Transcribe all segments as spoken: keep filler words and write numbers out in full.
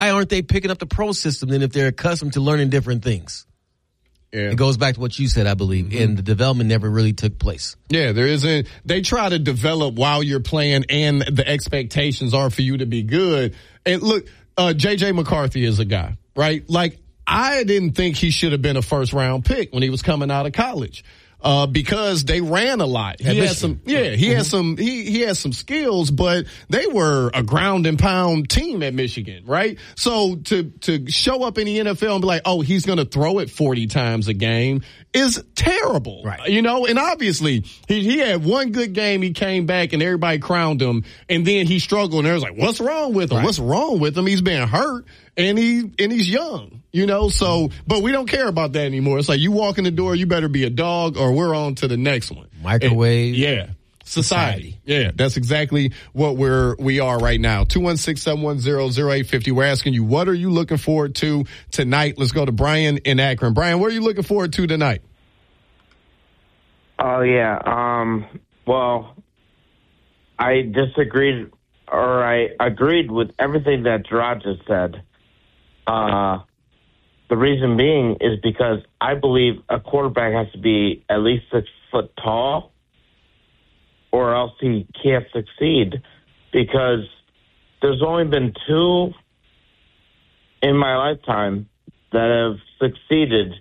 why aren't they picking up the pro system then if they're accustomed to learning different things? Yeah. It goes back to what you said, I believe, mm-hmm. and the development never really took place. Yeah, there isn't. They try to develop while you're playing, and the expectations are for you to be good. And look, uh, J J McCarthy is a guy, right? Like, I didn't think he should have been a first round pick when he was coming out of college. Uh, because they ran a lot. He had some, yeah, he mm-hmm. had some, he, he had some skills, but they were a ground and pound team at Michigan, right? So to, to show up in the N F L and be like, oh, he's going to throw it forty times a game is terrible. Right. You know, and obviously he, he had one good game. He came back and everybody crowned him, and then he struggled and everyone's like, what's wrong with him? Right. What's wrong with him? He's been hurt and he, and he's young, you know, so, but we don't care about that anymore. It's like, you walk in the door, you better be a dog or we're on to the next one. Microwave. And, yeah. Society. Society. Yeah, that's exactly what we're, we are right now. two one six, seven one zero, zero eight five zero. We're asking you, what are you looking forward to tonight? Let's go to Brian in Akron. Brian, what are you looking forward to tonight? Oh, yeah. Um, well, I disagreed, or I agreed with everything that Gerard just said. Uh, the reason being is because I believe a quarterback has to be at least six foot tall, or else he can't succeed, because there's only been two in my lifetime that have succeeded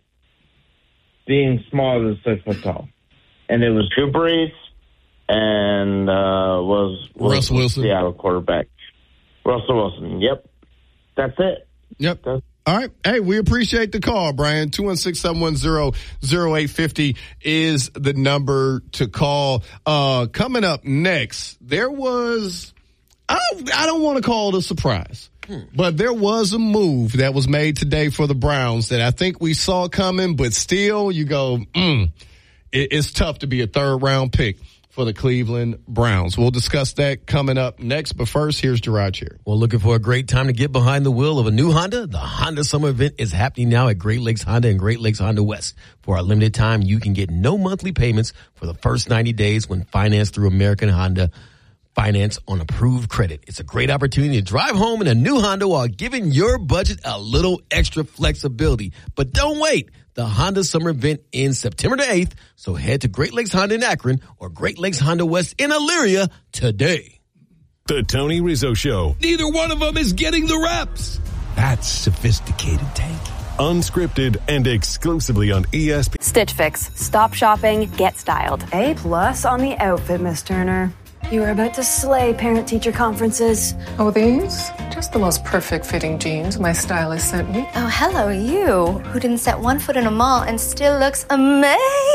being smaller than six foot tall. And it was Drew Brees and uh, was, was Russ Wilson, Seattle quarterback. Russell Wilson, yep. That's it. Yep. That's- All right. Hey, we appreciate the call, Brian. two one six, seven one zero, zero eight five zero is the number to call. Uh, coming up next, there was, I don't, I don't want to call it a surprise, hmm. but there was a move that was made today for the Browns that I think we saw coming, but still you go, mm, it, it's tough to be a third round pick for the Cleveland Browns. We'll discuss that coming up next. But first, here's Gerard Cherry. Well, looking for a great time to get behind the wheel of a new Honda? The Honda Summer Event is happening now at Great Lakes Honda and Great Lakes Honda West. For a limited time, you can get no monthly payments for the first ninety days when financed through American Honda Finance on approved credit. It's a great opportunity to drive home in a new Honda while giving your budget a little extra flexibility. But don't wait. The Honda Summer Event ends September the eighth, so head to Great Lakes Honda in Akron or Great Lakes Honda West in Elyria today. The Tony Rizzo Show. Neither one of them is getting the reps. That's sophisticated take. Unscripted and exclusively on E S P N. Stitch Fix. Stop shopping, get styled. A plus on the outfit, Miss Turner. You are about to slay parent-teacher conferences. Oh, these? Just the most perfect fitting jeans my stylist sent me. Oh, hello, you, who didn't set one foot in a mall and still looks amazing.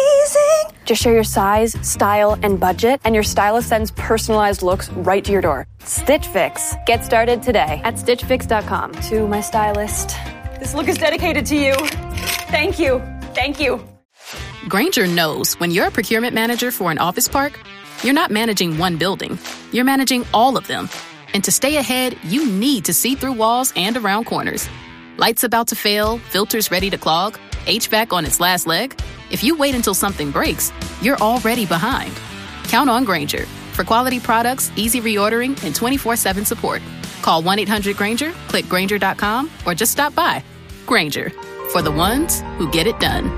Just share your size, style, and budget, and your stylist sends personalized looks right to your door. Stitch Fix. Get started today at stitch fix dot com. To my stylist. This look is dedicated to you. Thank you. Thank you. Grainger knows when you're a procurement manager for an office park, you're not managing one building. You're managing all of them. And to stay ahead, you need to see through walls and around corners. Lights about to fail, filters ready to clog, H V A C on its last leg. If you wait until something breaks, you're already behind. Count on Grainger for quality products, easy reordering, and twenty-four seven support. Call one eight hundred Grainger, click Grainger dot com, or just stop by. Grainger, for the ones who get it done.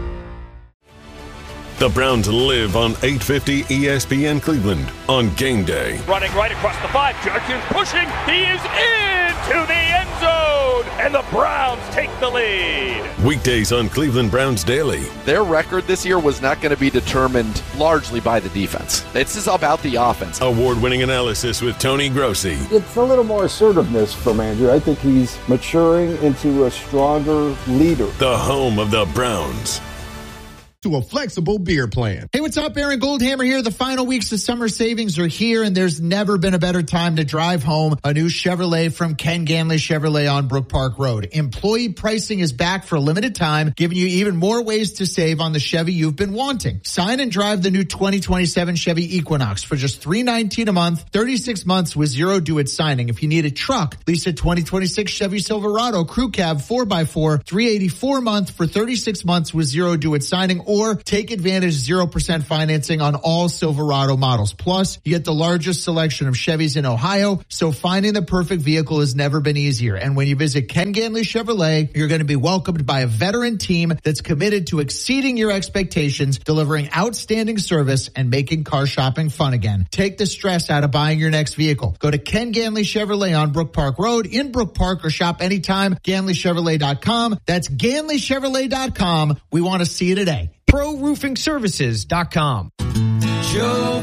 The Browns live on eight fifty E S P N Cleveland on game day. Running right across the five. Jerkins pushing. He is into the end zone. And the Browns take the lead. Weekdays on Cleveland Browns Daily. Their record this year was not going to be determined largely by the defense. This is about the offense. Award-winning analysis with Tony Grossi. It's a little more assertiveness from Andrew. I think he's maturing into a stronger leader. The home of the Browns. To a flexible beer plan. Hey, what's up? Aaron Goldhammer here. The final weeks of summer savings are here, and there's never been a better time to drive home a new Chevrolet from Ken Ganley Chevrolet on Brook Park Road. Employee pricing is back for a limited time, giving you even more ways to save on the Chevy you've been wanting. Sign and drive the new twenty twenty-seven Chevy Equinox for just three hundred nineteen dollars a month, thirty-six months with zero due at signing. If you need a truck, lease a twenty twenty-six Chevy Silverado Crew Cab four by four, three hundred eighty-four dollars a month for thirty-six months with zero due at signing, or take advantage of zero percent financing on all Silverado models. Plus, you get the largest selection of Chevys in Ohio, so finding the perfect vehicle has never been easier. And when you visit Ken Ganley Chevrolet, you're going to be welcomed by a veteran team that's committed to exceeding your expectations, delivering outstanding service, and making car shopping fun again. Take the stress out of buying your next vehicle. Go to Ken Ganley Chevrolet on Brook Park Road in Brook Park or shop anytime. Ganley Chevrolet dot com. That's Ganley Chevrolet dot com. We want to see you today. Pro Roofing Services dot com. Joe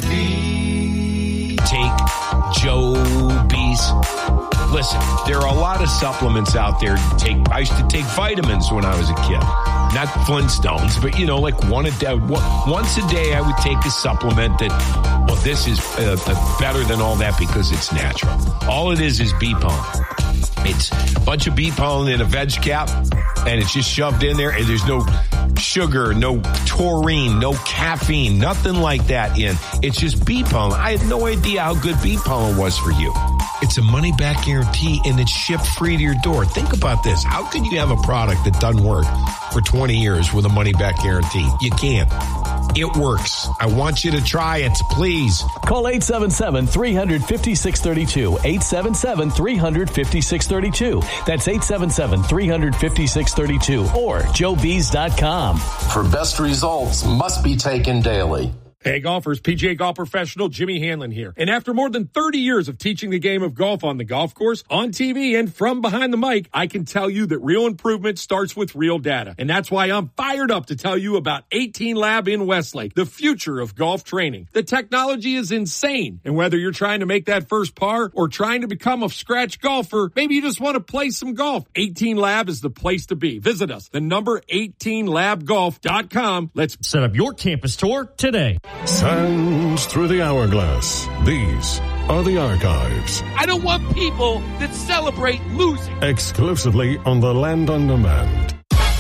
B. Take Joe B's. Listen, there are a lot of supplements out there to take. I used to take vitamins when I was a kid. Not Flintstones, but, you know, like one a day. Once a day, I would take a supplement that, well, this is uh, better than all that because it's natural. All it is is bee pollen. It's a bunch of bee pollen in a veg cap, and it's just shoved in there, and there's no sugar, no taurine, no caffeine, nothing like that in. It's just bee pollen. I had no idea how good bee pollen was for you. It's a money-back guarantee, and it's shipped free to your door. Think about this. How can you have a product that doesn't work for twenty years with a money-back guarantee? You can't. It works. I want you to try it, please. Call eight seven seven, three five six, three two. eight seven seven, three five six, three two. That's eight seven seven, three five six, three two or joe bees dot com. For best results must be taken daily. Hey golfers, P G A Golf Professional Jimmy Hanlon here. And after more than thirty years of teaching the game of golf on the golf course, on T V, and from behind the mic, I can tell you that real improvement starts with real data. And that's why I'm fired up to tell you about eighteen Lab in Westlake, the future of golf training. The technology is insane. And whether you're trying to make that first par or trying to become a scratch golfer, maybe you just want to play some golf, eighteen Lab is the place to be. Visit us, the number eighteen lab golf dot com. Let's set up your campus tour today. Sands through the hourglass. These are the archives. I don't want people that celebrate losing. Exclusively on the Land on Demand.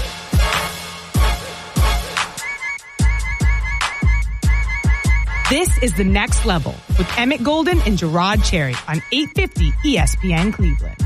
This is The Next Level with Emmett Golden and Gerard Cherry on eight fifty E S P N Cleveland.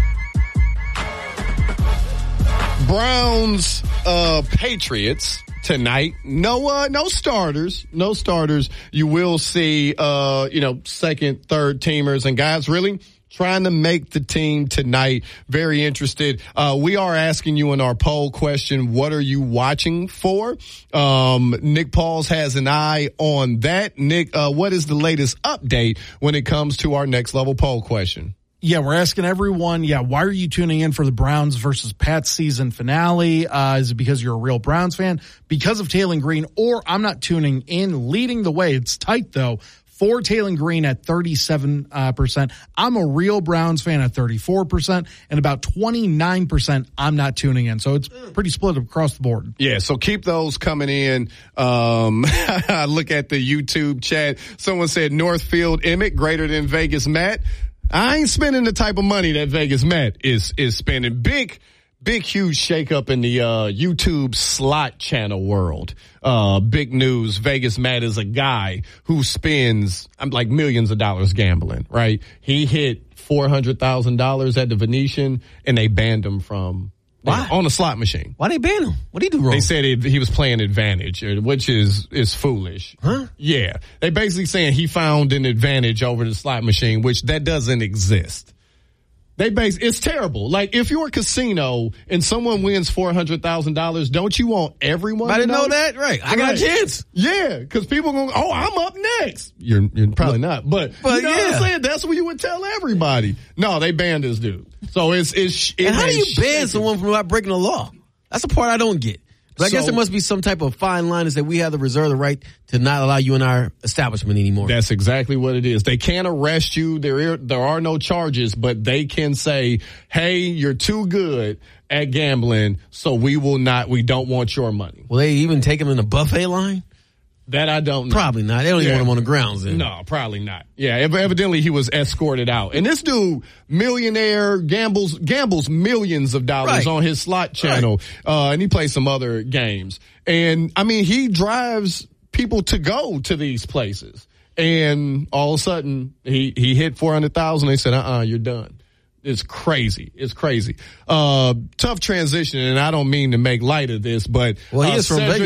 Browns, uh, Patriots tonight. No, uh, no starters, no starters. You will see, uh, you know, second, third teamers and guys really trying to make the team tonight. Very interested. Uh, we are asking you in our poll question, what are you watching for? Um, Nick Pauls has an eye on that. Nick, uh, what is the latest update when it comes to our next level poll question? Yeah, we're asking everyone, yeah, why are you tuning in for the Browns versus Pats season finale? Uh, is it because you're a real Browns fan? Because of Taylen Green? Or I'm not tuning in, leading the way. It's tight, though, for Taylen Green at thirty-seven percent. I'm a real Browns fan at thirty-four percent, and about twenty-nine percent I'm not tuning in. So it's pretty split across the board. Yeah, so keep those coming in. Um, look at the YouTube chat. Someone said Northfield Emmett greater than Vegas Matt. I ain't spending the type of money that Vegas Matt is is spending. Big, big, huge shakeup in the uh, YouTube slot channel world. Uh, big news. Vegas Matt is a guy who spends I'm like millions of dollars gambling. Right? He hit four hundred thousand dollars at the Venetian, and they banned him from. Why? On a slot machine. Why they ban him? What did he do wrong? They said he, he was playing advantage, which is is foolish. Huh? Yeah. They basically saying he found an advantage over the slot machine, which that doesn't exist. They base it's terrible. Like if you're a casino and someone wins four hundred thousand dollars, don't you want everyone? I to didn't know? know that. Right. I got right. a chance. Yeah, because people going, oh, I'm up next. You're, you're probably not, but, but you know yeah. what I'm saying? That's what you would tell everybody. No, they banned this dude. So it's it's. It and how do you ban shaken. someone from not breaking the law? That's the part I don't get. But I So, guess there must be some type of fine line that say we have the reserve the right to not allow you in our establishment anymore. That's exactly what it is. They can't arrest you. There, there are no charges, but they can say, hey, you're too good at gambling, so we will not, we don't want your money. Will they even take him in the buffet line? That I don't know. Probably not. They don't Yeah. even want him on the grounds then. No, probably not. Yeah, ev- evidently he was escorted out. And this dude, millionaire, gambles gambles millions of dollars Right. on his slot channel. Right. Uh, and he plays some other games. And, I mean, he drives people to go to these places. And all of a sudden, he, he hit four hundred thousand. They said, uh-uh, you're done. It's crazy. It's crazy. Uh, tough transition, and I don't mean to make light of this, but well, he uh, is from Cedric, Vegas.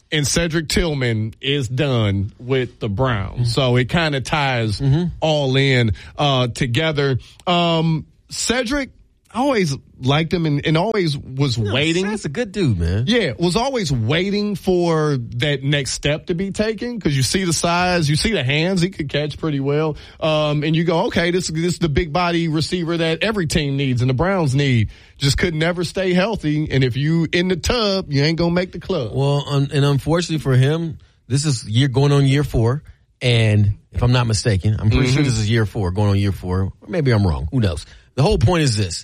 and Cedric Tillman is done with the Browns. Mm-hmm. So it kind of ties mm-hmm. all in uh, together. Um, Cedric, I always liked him and, and always was no, waiting. That's a good dude, man. Yeah, was always waiting for that next step to be taken because you see the size, you see the hands, he could catch pretty well. Um, and you go, okay, this, this is the big body receiver that every team needs and the Browns need. Just could never stay healthy. And if you in the tub, you ain't going to make the club. Well, um, and unfortunately for him, this is year going on year four. And if I'm not mistaken, I'm pretty mm-hmm. sure this is year four, going on year four. Or maybe I'm wrong. Who knows? The whole point is this.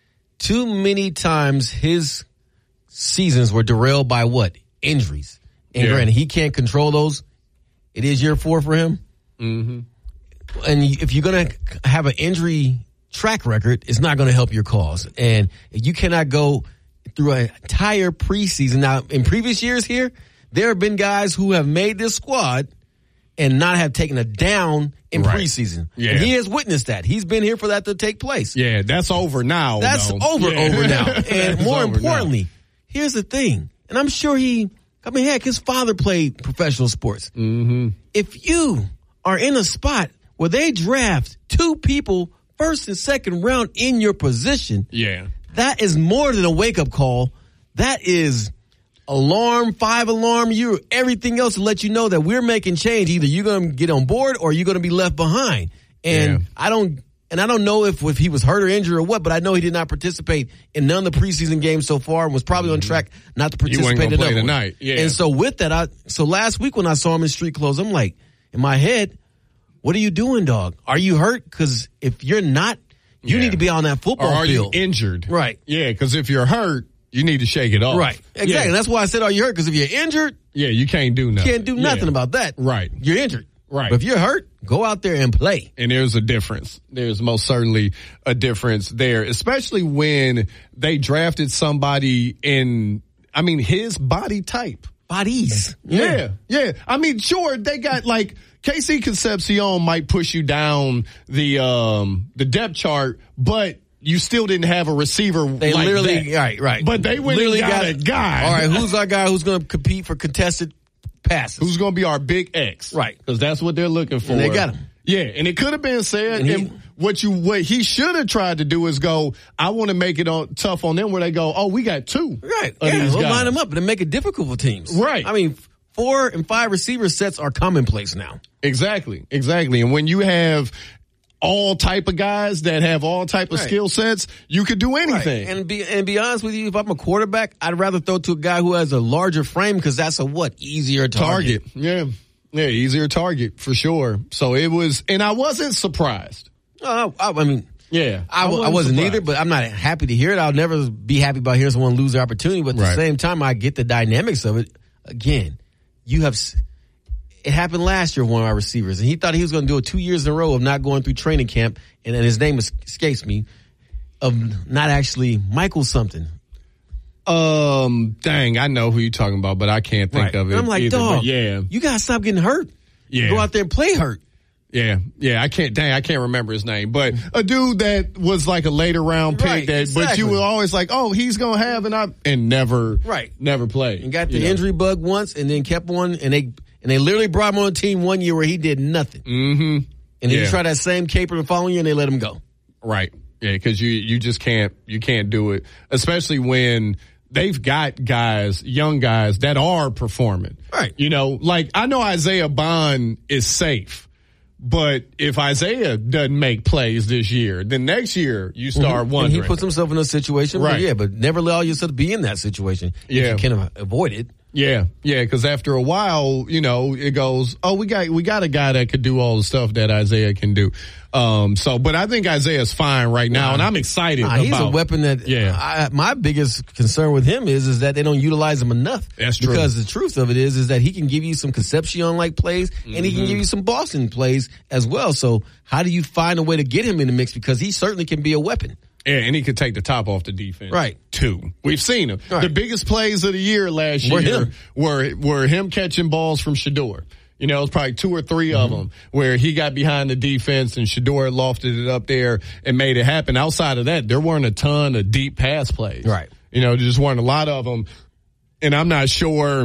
Too many times his seasons were derailed by what? Injuries. And yeah. granted, he can't control those. It is year four for him. Mm-hmm. And if you're going to have an injury track record, it's not going to help your cause. And you cannot go through an entire preseason. Now, in previous years here, there have been guys who have made this squad and not have taken a down in right. preseason. Yeah. And he has witnessed that. He's been here for that to take place. Yeah, that's over now. That's though. over, yeah. over now. And more importantly, now. here's the thing. And I'm sure he, I mean, heck, his father played professional sports. Mm-hmm. If you are in a spot where they draft two people first and second round in your position, yeah, that is more than a wake-up call. That is alarm, five alarm, you everything else to let you know that we're making change. Either you're going to get on board or you're going to be left behind. And yeah. I don't, and I don't know if, if he was hurt or injured or what, but I know he did not participate in none of the preseason games so far and was probably mm-hmm. on track not to participate in play another tonight. Yeah. And so with that, I, so last week when I saw him in street clothes, I'm like, in my head, what are you doing, dog? Are you hurt? Because if you're not, you yeah. need to be on that football field. Or are field. you injured? Right. Yeah, because if you're hurt, you need to shake it off. Right. Exactly. Yeah. That's why I said, are you hurt? Because if you're injured, yeah, you can't do nothing. Can't do nothing yeah. about that. Right. You're injured. Right. But if you're hurt, go out there and play. And there's a difference. There's most certainly a difference there, especially when they drafted somebody in, I mean, his body type. Bodies. Yeah. Yeah. yeah. I mean, sure, they got like, K C Concepcion might push you down the, um, the depth chart, but you still didn't have a receiver they like literally, that. Right, right. But they went literally and got, got a guy. All right, who's our guy who's going to compete for contested passes? Who's going to be our big X? Right. Because that's what they're looking for. And they got him. Yeah, and it could have been said, and, he, and what you what he should have tried to do is go, I want to make it on, tough on them where they go, oh, we got two. Right. Of yeah, these we'll guys. line them up and make it difficult for teams. Right. I mean, four and five receiver sets are commonplace now. Exactly, exactly. And when you have all type of guys that have all type of right. skill sets, you could do anything. Right. And be and be honest with you, if I'm a quarterback, I'd rather throw to a guy who has a larger frame because that's a what? Easier target. Target. Yeah. Yeah, easier target for sure. So it was, and I wasn't surprised. Uh, I, I mean, yeah, I, I wasn't, I wasn't either, but I'm not happy to hear it. I'll never be happy about hearing someone lose their opportunity, but at right. the same time, I get the dynamics of it. Again, you have, it happened last year with one of our receivers, and he thought he was going to do it two years in a row of not going through training camp, and, and his name escapes me, of not actually Michael something. Um, dang, I know who you're talking about, but I can't think right. of it. And I'm like, either, dog, yeah, you gotta stop getting hurt. Yeah, go out there and play hurt. Yeah, yeah, I can't. Dang, I can't remember his name, but a dude that was like a later round pick. Right, that, exactly. But you were always like, oh, he's gonna have and I and never, right, never played. And got the you injury know? bug once, and then kept one, and they and they literally brought him on a team one year where he did nothing. Mm-hmm. And then yeah. you try that same caper the following year, and they let him go. Right. Yeah, because you you just can't you can't do it, especially when they've got guys, young guys that are performing. Right. You know, like I know Isaiah Bond is safe, but if Isaiah doesn't make plays this year, then next year you start mm-hmm. wondering. And he puts himself in a situation, right? But yeah, but never allow yourself to be in that situation yeah. if you can avoid it. Yeah, yeah, because after a while, you know, it goes, oh, we got we got a guy that could do all the stuff that Isaiah can do. Um, so, but I think Isaiah's fine right now, nah, and I'm excited nah, about. He's a weapon that. Yeah. I, my biggest concern with him is is that they don't utilize him enough. That's true. Because the truth of it is is that he can give you some Concepcion like plays, mm-hmm. and he can give you some Boston plays as well. So, how do you find a way to get him in the mix? Because he certainly can be a weapon. Yeah, and he could take the top off the defense. Right. Too. We've seen him. Right. The biggest plays of the year last were year him. were were him catching balls from Shedeur. You know, it was probably two or three mm-hmm. of them where he got behind the defense and Shedeur lofted it up there and made it happen. Outside of that, there weren't a ton of deep pass plays. Right. You know, there just weren't a lot of them. And I'm not sure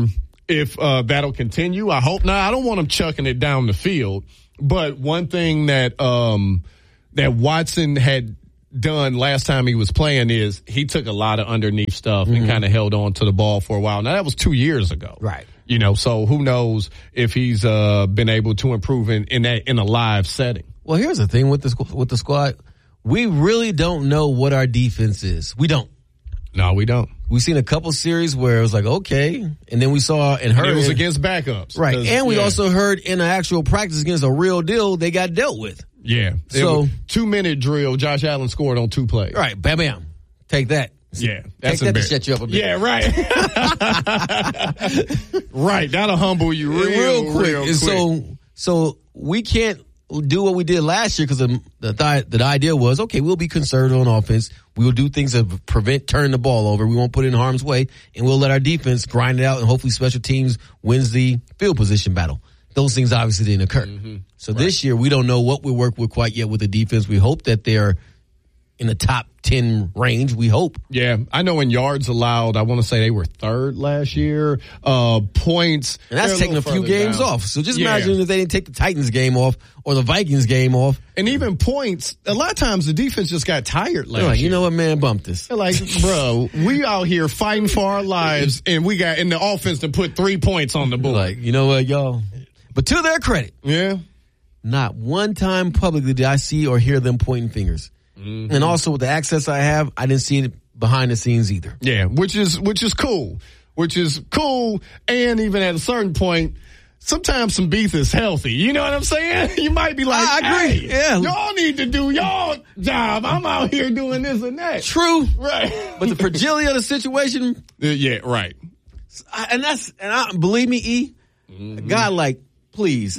if uh, that'll continue. I hope not. I don't want them chucking it down the field. But one thing that um, that Watson had done last time he was playing is he took a lot of underneath stuff mm-hmm. and kind of held on to the ball for a while. Now, that was two years ago. Right. You know, so who knows if he's uh, been able to improve in, in, that, in a live setting. Well, here's the thing with the, with the squad. We really don't know what our defense is. We don't. No, we don't. We've seen a couple series where it was like, okay. And then we saw and heard. And it was against backups. Right. And we yeah. also heard in an actual practice against a real deal, they got dealt with. Yeah. So, two minute drill, Josh Allen scored on two plays. Right. Bam, bam. Take that. Yeah. That's Take that to shut you up a bit. Yeah, right. Right. That'll humble you real, real quick. Real and quick. so, so we can't do what we did last year because the, the, the idea was, okay, we'll be conservative on offense. We will do things to prevent turning the ball over. We won't put it in harm's way, and we'll let our defense grind it out, and hopefully special teams wins the field position battle. Those things obviously didn't occur. Mm-hmm. So right. This year, we don't know what we work with quite yet with the defense. We hope that they're in the top ten range, we hope. Yeah, I know in yards allowed, I want to say they were third last year. Uh, points. And that's taking a, a few games down. off. So just yeah. imagine if they didn't take the Titans game off or the Vikings game off. And even points, a lot of times the defense just got tired last like, year. You know what, man, bump this. They're like, bro, we out here fighting for our lives, and we got in the offense to put three points on the board. Like, you know what, y'all? But to their credit, yeah, not one time publicly did I see or hear them pointing fingers. Mm-hmm. And also with the access I have, I didn't see it behind the scenes either. Yeah, which is which is cool. Which is cool. And even at a certain point, sometimes some beef is healthy. You know what I'm saying? You might be like, I agree. Hey, yeah. y'all need to do y'all job. I'm out here doing this and that. True. Right. But the fragility of the situation. Uh, yeah, right. And that's, and I, believe me, E, mm-hmm. God, like, please.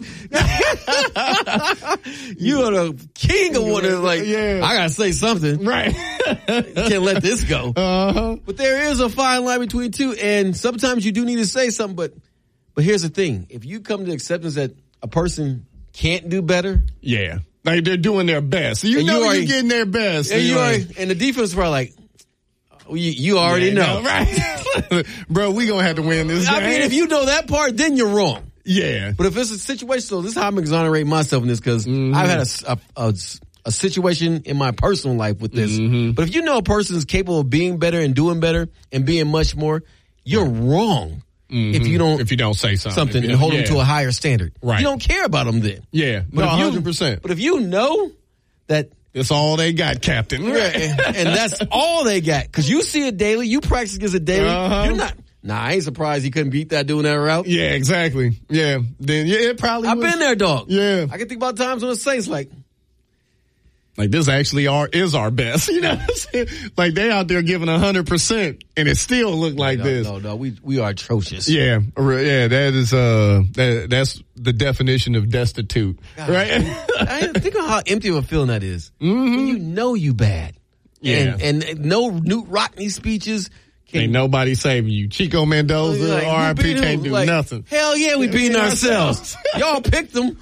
You are the king of one of like, yeah. I gotta say something. Right. You can't let this go. Uh-huh. But there is a fine line between two, and sometimes you do need to say something, but but here's the thing. If you come to acceptance that a person can't do better. Yeah. Like they're doing their best. You know you are, you're getting their best. And, you are, like, and the defense is probably like, you, you already yeah, know. No, right? Bro, we gonna have to win this game. I mean, if you know that part, then you're wrong. Yeah. But if it's a situation, so this is how I'm exonerating myself in this, because mm-hmm. I've had a, a, a, a situation in my personal life with this. Mm-hmm. But if you know a person is capable of being better and doing better and being much more, you're right. wrong mm-hmm. if you don't if you don't say something, something and hold yeah. them to a higher standard. Right. You don't care about them then. Yeah. But no, if you, one hundred percent. But if you know that that's all they got, Captain. Right. and, and that's all they got, because you see it daily, you practice against it daily. Uh-huh. You're not. Nah, I ain't surprised he couldn't beat that doing that route. Yeah, exactly. Yeah. Then yeah, it probably I've was. been there, dog. Yeah. I can think about times when the Saints like like this actually are is our best. You know what I'm saying? Like they out there giving a hundred percent and it still look like no, this. No, no, we we are atrocious. Yeah. Yeah, that is uh that that's the definition of destitute. God, right? I, I think of how empty of a feeling that is. Mm-hmm. When you know you bad. Yeah. And, and no Newt Rockney speeches. Ain't nobody saving you. Chico Mendoza, like, R I P can't do like, nothing. Hell yeah, we beating ourselves. Y'all picked them.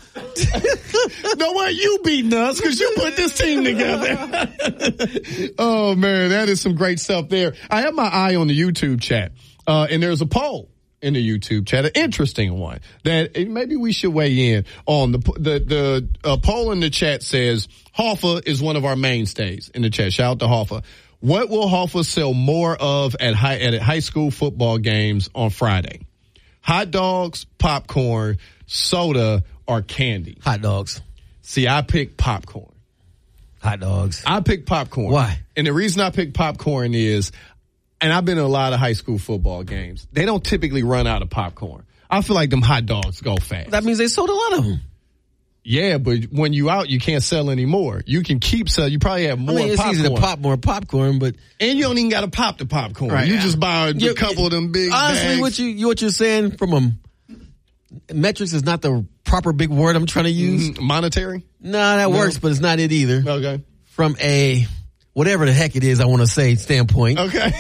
No way, you beating us because you put this team together. Oh man, that is some great stuff there. I have my eye on the YouTube chat, uh, and there's a poll in the YouTube chat, an interesting one that maybe we should weigh in on. The the the uh, poll in the chat says Hoffa is one of our mainstays in the chat. Shout out to Hoffa. What will Hoffa sell more of at high at high school football games on Friday? Hot dogs, popcorn, soda, or candy? Hot dogs. See, I picked popcorn. Hot dogs. I picked popcorn. Why? And the reason I picked popcorn is, and I've been to a lot of high school football games, they don't typically run out of popcorn. I feel like them hot dogs go fast. That means they sold a lot of them. Yeah, but when you out, you can't sell anymore. You can keep selling. You probably have more I mean, it's popcorn. easy to pop more popcorn, but and you don't even got to pop the popcorn. Right. You just buy a you, couple of them big honestly, bags. what you what you're saying from a metrics is not the proper big word I'm trying to use. Mm-hmm. Monetary? No, that no. works, but it's not it either. Okay. From a whatever the heck it is I want to say standpoint. Okay.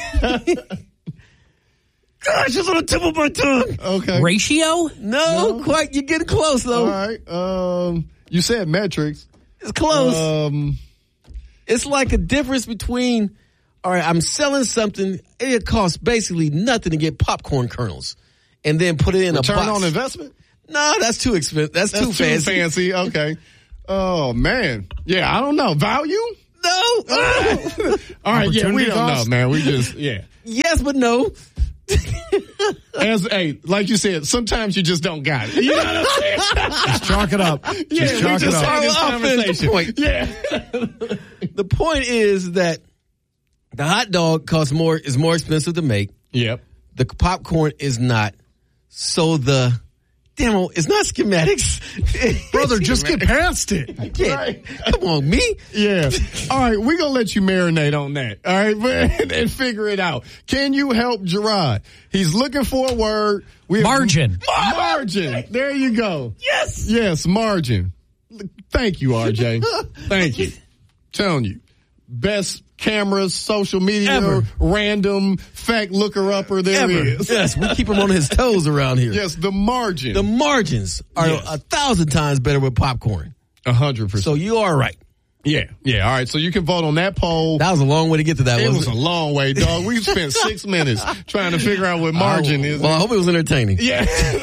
Gosh, it's on the tip of my tongue. Okay. Ratio? No, no, quite. You're getting close though. All right. Um, you said metrics. It's close. Um, it's like a difference between, all right, I'm selling something. It costs basically nothing to get popcorn kernels. and then put it in Return a box. on investment? No, that's too expensive. That's, That's too too fancy. fancy. Okay. Oh, man. Yeah, I don't know. Value? No. All right, yeah, we Opportunity don't cost? know, man. We just, yeah. Yes, but no. As a, like you said, sometimes you just don't got it. You know what I'm saying? Just chalk it up. Yeah, Just we chalk it just up. had this I'll finish the conversation. point. Yeah. The point is that the hot dog costs more, is more expensive to make. Yep. The popcorn is not. So the demo is not schematics. Brother, just get past it. I can't. Come on, me? Yeah. All right, we're going to let you marinate on that. All right, and, and figure it out. Can you help Gerard? He's looking for a word. We have Margin. Margin. There you go. Yes. Yes, margin. Thank you, R J. Thank you. Telling you. Best cameras, social media, Ever. random fact looker upper there Ever. is. Yes, we keep him on his toes around here. Yes, the margin. The margins are Yes. a thousand times better with popcorn. A hundred percent. So you are right. Yeah, yeah. All right, so you can vote on that poll. That was a long way to get to that, It was wasn't a long way, dog. We spent six minutes trying to figure out what margin I, is. Well, I hope it was entertaining. Yeah.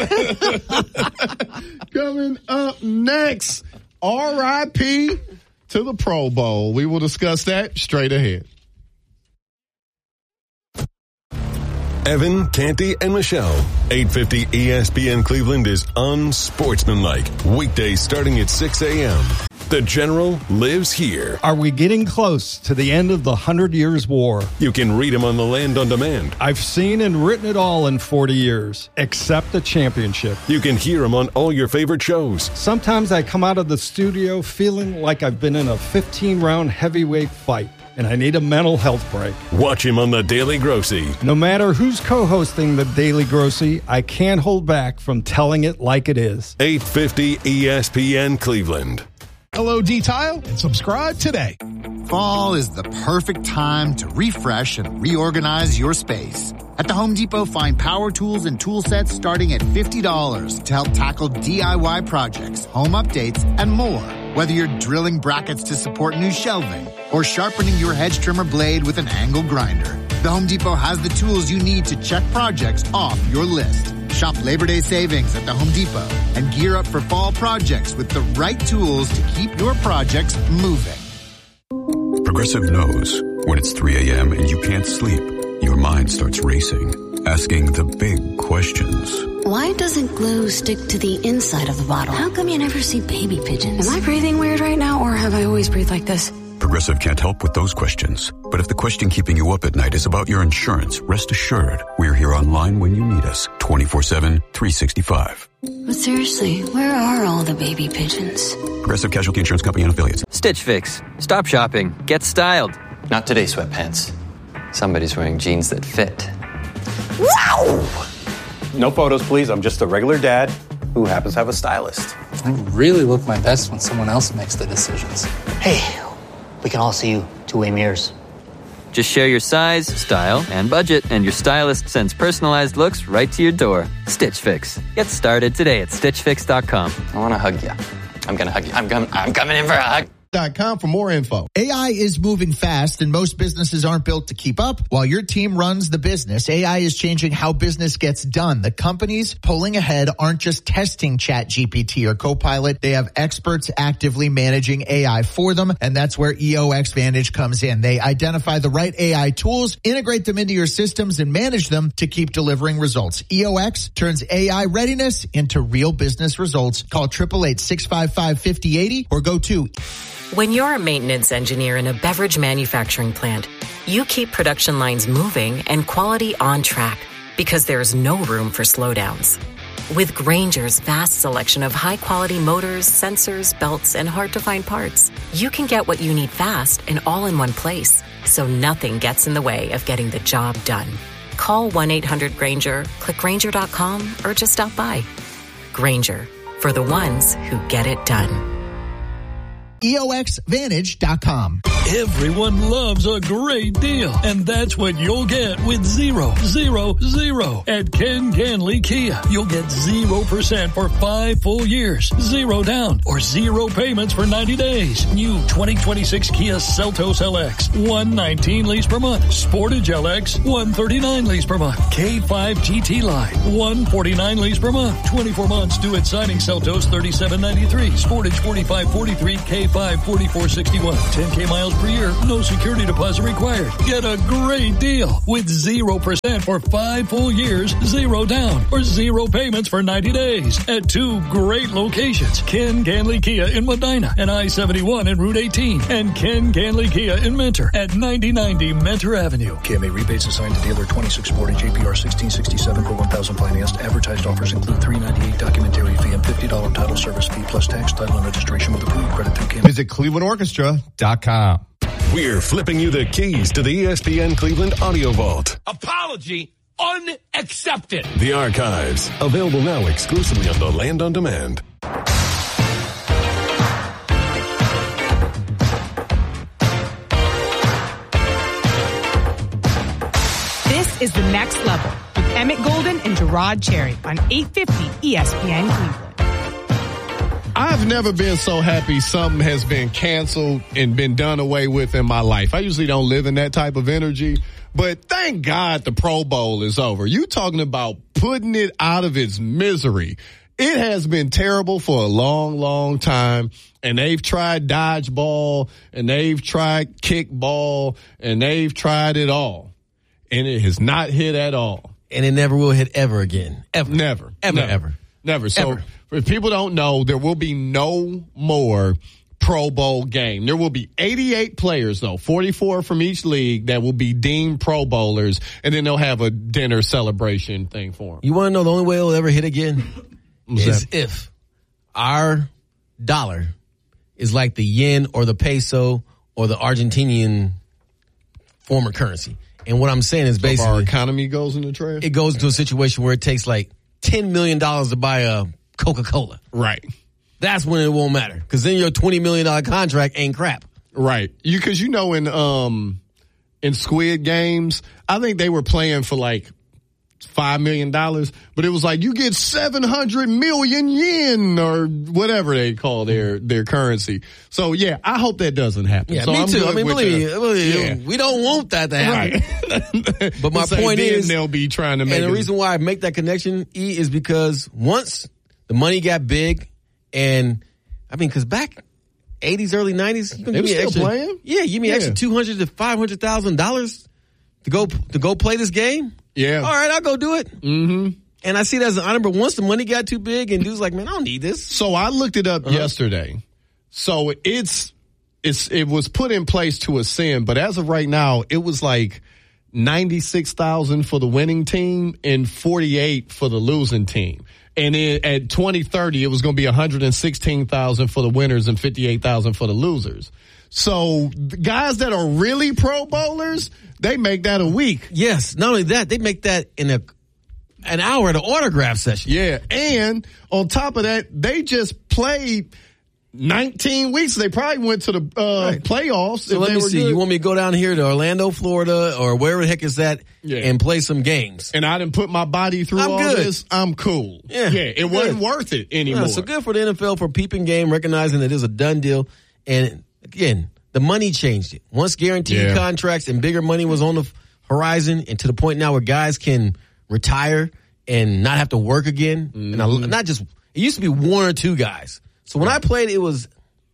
Coming up next, R I P to the Pro Bowl. We will discuss that straight ahead. Evan, Canty, and Michelle. eight fifty E S P N Cleveland is unsportsmanlike. Weekdays starting at six a.m. The General lives here. Are we getting close to the end of the Hundred Years' War? You can read him on the Land on Demand. I've seen and written it all in forty years, except the championship. You can hear him on all your favorite shows. Sometimes I come out of the studio feeling like I've been in a fifteen-round heavyweight fight, and I need a mental health break. Watch him on The Daily Grossy. No matter who's co-hosting The Daily Grossy, I can't hold back from telling it like it is. eight fifty E S P N Cleveland. L O D Tile and subscribe today. Fall is the perfect time to refresh and reorganize your space. At the Home Depot, find power tools and tool sets starting at fifty dollars to help tackle D I Y projects, home updates, and more. Whether you're drilling brackets to support new shelving or sharpening your hedge trimmer blade with an angle grinder, the Home Depot has the tools you need to check projects off your list. Shop Labor Day savings at the Home Depot and gear up for fall projects with the right tools to keep your projects moving. Progressive knows when it's three a.m. and you can't sleep, your mind starts racing, asking the big questions. Why doesn't glue stick to the inside of the bottle? How come you never see baby pigeons? Am I breathing weird right now, or have I always breathed like this? Progressive can't help with those questions. But if the question keeping you up at night is about your insurance, rest assured, we're here online when you need us, twenty-four seven, three sixty-five. But seriously, where are all the baby pigeons? Progressive Casualty Insurance Company and Affiliates. Stitch Fix. Stop shopping. Get styled. Not today, sweatpants. Somebody's wearing jeans that fit. Wow! No photos, please. I'm just a regular dad who happens to have a stylist. I really look my best when someone else makes the decisions. Hey, we can all see you two-way mirrors. Just share your size, style, and budget, and your stylist sends personalized looks right to your door. Stitch Fix. Get started today at stitch fix dot com. I want to hug you. I'm going to hug you. I'm, com- I'm coming in for a hug. Dot com for more info. A I is moving fast and most businesses aren't built to keep up. While your team runs the business, A I is changing how business gets done. The companies pulling ahead aren't just testing Chat G P T or Copilot. They have experts actively managing A I for them, and that's where E O X Vantage comes in. They identify the right A I tools, integrate them into your systems, and manage them to keep delivering results. E O X turns A I readiness into real business results. Call eight eight eight, six five five, five oh eight oh or go to When you're a maintenance engineer in a beverage manufacturing plant, you keep production lines moving and quality on track because there's no room for slowdowns. With Grainger's vast selection of high-quality motors, sensors, belts, and hard-to-find parts, you can get what you need fast and all in one place, so nothing gets in the way of getting the job done. Call one eight hundred Grainger, click Grainger dot com, or just stop by. Grainger, for the ones who get it done. E O X Vantage dot com. Everyone loves a great deal, and that's what you'll get with zero, zero, zero at Ken Ganley Kia. You'll get zero percent for five full years, zero down, or zero payments for ninety days. New twenty twenty-six Kia Seltos L X, one nineteen lease per month. Sportage L X, one thirty-nine lease per month. K five G T Line, one forty-nine lease per month. twenty-four months due at signing. Seltos thirty-seven ninety-three. Sportage forty-five forty-three. K five forty-four sixty-one. ten K miles per year. No security deposit required. Get a great deal with zero percent for five full years, zero down, or zero payments for ninety days at two great locations. Ken Ganley Kia in Medina and I seventy-one and Route eighteen, and Ken Ganley Kia in Mentor at ninety ninety Mentor Avenue. K M A rebates assigned to dealer twenty-six Sportage A P R sixteen sixty-seven per one thousand financed. Advertised offers include three ninety-eight documentary fee and fifty dollars title service fee plus tax, title, and registration with approved credit through K M A. Visit Cleveland Orchestra dot com. We're flipping you the keys to the E S P N Cleveland Audio Vault. Apology unaccepted. The archives, available now exclusively on the Land on Demand. This is The Next Level with Emmett Golden and Gerard Cherry on eight fifty E S P N Cleveland. I've never been so happy something has been canceled and been done away with in my life. I usually don't live in that type of energy, but thank God the Pro Bowl is over. You talking about putting it out of its misery. It has been terrible for a long, long time, and they've tried dodgeball, and they've tried kickball, and they've tried it all, and it has not hit at all. And it never will hit ever again. Ever. Never. Ever, never. ever. Never. So ever. If people don't know, there will be no more Pro Bowl game. There will be eighty-eight players, though, forty-four from each league that will be deemed Pro Bowlers, and then they'll have a dinner celebration thing for them. You want to know the only way it'll ever hit again? What's is that? if our dollar is like the yen or the peso or the Argentinian former currency. And what I'm saying is basically, so if our economy goes in the trash? It goes into a situation where it takes like ten million dollars to buy a Coca-Cola. Right. That's when it won't matter, because then your twenty million dollars contract ain't crap. Right. You, cause you know, in, um, in Squid Games, I think they were playing for like five million dollars, but it was like you get seven hundred million yen or whatever they call their, their currency. So yeah, I hope that doesn't happen. Yeah, so me I'm too. good I mean, with believe the, me, yeah. we don't want that to happen. Right. But my Say point then is, they'll be trying to make and the it, reason why I make that connection, E, is because once the money got big, and I mean, because back eighties, early nineties, you can they give me were an still extra, playing? yeah, give me Yeah. extra two hundred to five hundred thousand dollars to go to go play this game. Yeah, all right, I'll go do it. Mm-hmm. And I see that as an honor, but once the money got too big, and dude's like, man, I don't need this. So I looked it up Uh-huh. yesterday. So it's it's it was put in place to ascend, but as of right now, it was like ninety-six thousand for the winning team and forty-eight for the losing team. And it, at twenty thirty, it was going to be one hundred sixteen thousand for the winners and fifty-eight thousand for the losers. So the guys that are really Pro Bowlers, they make that a week. Yes. Not only that, they make that in a an hour at an autograph session. Yeah. And on top of that, they just played nineteen weeks. They probably went to the uh, right. playoffs. So if let they me were see. good. You want me to go down here to Orlando, Florida, or wherever the heck is that, Yeah. and play some games? And I didn't put my body through I'm all good. this. I'm cool. Yeah. Yeah. It Good. wasn't worth it anymore. Yeah, so good for the N F L for peeping game, recognizing that it is a done deal. And again, the money changed it. Once guaranteed Yeah. contracts and bigger money was on the horizon, and to the point now where guys can retire and not have to work again. Mm-hmm. And I, not just, it used to be one or two guys. So when I played, it was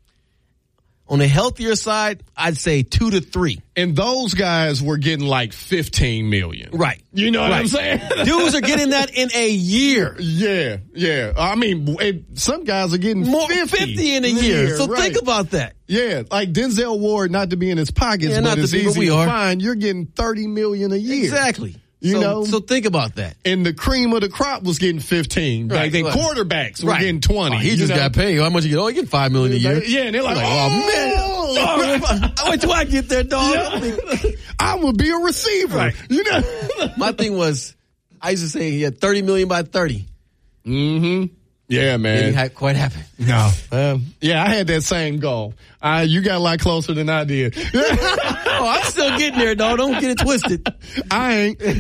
on the healthier side, I'd say two to three. And those guys were getting like fifteen million. Right. You know what Right. I'm saying? Dudes are getting that in a year. Yeah. Yeah. I mean, it, some guys are getting More fifty, fifty in a year. So right. think about that. Yeah, like Denzel Ward, not to be in his pockets, Yeah, but not to it's be, but easy we to are. find. You're getting thirty million a year. Exactly. You so, know? So think about that. And the cream of the crop was getting fifteen. Right, Like, then right. quarterbacks were Right. getting twenty. Oh, he you just know? got paid. How much you get? Oh, he get five million a year. Yeah, and they're like, oh, man. oh, Wait till I get there, dog. Yeah. I'm gonna be a receiver. Right. You know. My thing was, I used to say he had thirty million by thirty. Mm-hmm. Yeah, man. Didn't ha- quite happen. No. Um, yeah, I had that same goal. Uh, you got a lot closer than I did. Oh, I'm still getting there, dog. Don't get it twisted. I ain't. Don't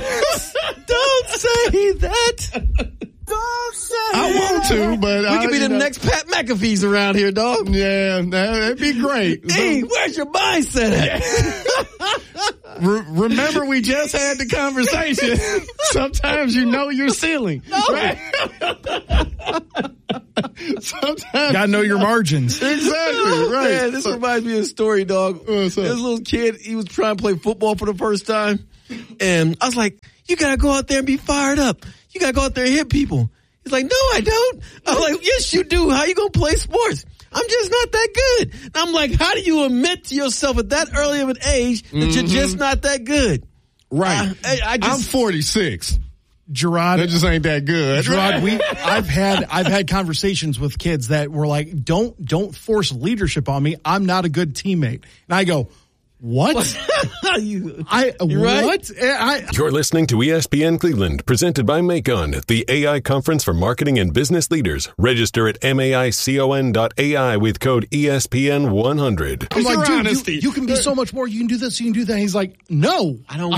say that. Don't say I want to, but we I, could be the know. next Pat McAfee's around here, dog. Yeah, that'd be great. Hey, where's your mindset at? Re- remember, we just had the conversation. Sometimes you know your ceiling. No. Right? Sometimes Gotta know your margins. Exactly, Oh, right. Man, this reminds me of a story, dog. What's up? This little kid, he was trying to play football for the first time. And I was like, you gotta go out there and be fired up. You gotta go out there and hit people. He's like, no, I don't. I was like, yes, you do. How you gonna play sports? I'm just not that good. And I'm like, how do you admit to yourself at that early of an age that mm-hmm. you're just not that good? Right. I, I just, I'm forty-six. Gerard, that just ain't that good. Gerard, we I've had I've had conversations with kids that were like, "Don't don't force leadership on me. I'm not a good teammate." And I go, "What? you, I right? what?" I, You're listening to E S P N Cleveland, presented by Macon, the A I conference for marketing and business leaders. Register at maicon dot A I with code E S P N one hundred. I'm like, Your dude, honesty. you, you can be so much more. You can do this. You can do that. He's like, "No, I don't."